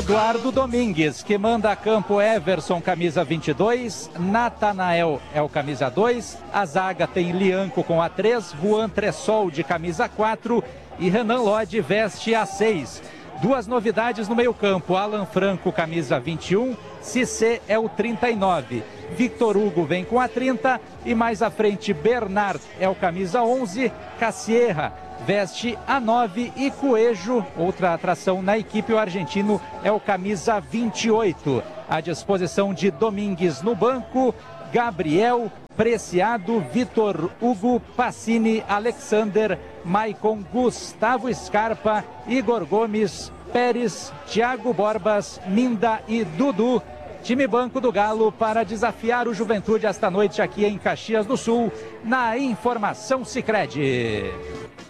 Eduardo Domingues, que manda a campo Everson, camisa 22, Natanael é o camisa 2, a zaga tem Lianco com a 3, Juan Tressol de camisa 4 e Renan Lodge veste a 6. Duas novidades no meio-campo, Alan Franco, camisa 21, Cissé é o 39. Victor Hugo vem com a 30 e mais à frente Bernard é o camisa 11, Cassierra veste a 9 e Coelho, outra atração na equipe, o argentino é o camisa 28. À disposição de Domingues no banco, Gabriel, Preciado, Vitor Hugo, Pacini, Alexander, Maicon, Gustavo Scarpa, Igor Gomes, Pérez, Thiago Borbas, Minda e Dudu. Time banco do Galo para desafiar o Juventude esta noite aqui em Caxias do Sul, na Informação Sicredi.